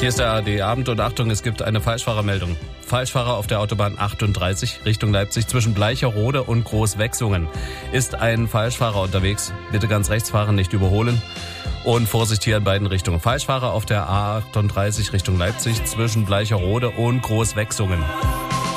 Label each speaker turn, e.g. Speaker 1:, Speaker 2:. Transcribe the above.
Speaker 1: Hier ist der ARD-Abend und Achtung, es gibt eine Falschfahrermeldung. Falschfahrer auf der Autobahn 38 Richtung Leipzig zwischen Bleicherode und Großwechsungen. Ist ein Falschfahrer unterwegs? Bitte ganz rechts fahren, nicht überholen. Und Vorsicht hier in beiden Richtungen. Falschfahrer auf der A38 Richtung Leipzig zwischen Bleicherode und Großwechsungen.